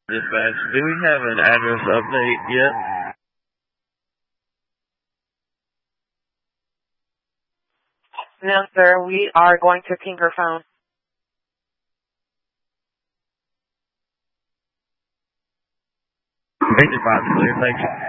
Dispatch, do we have an address update yet? No, sir. We are going to Pinkerphone. Major box clear, thank you.